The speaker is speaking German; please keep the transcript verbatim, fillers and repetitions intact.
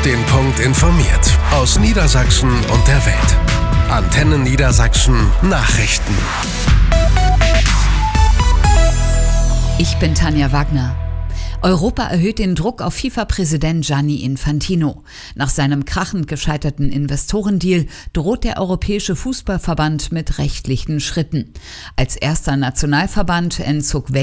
den Punkt informiert. Aus Niedersachsen und der Welt. Antenne Niedersachsen Nachrichten. Ich bin Tanja Wagner. Europa erhöht den Druck auf FIFA-Präsident Gianni Infantino. Nach seinem krachend gescheiterten Investorendeal droht der Europäische Fußballverband mit rechtlichen Schritten. Als erster Nationalverband entzog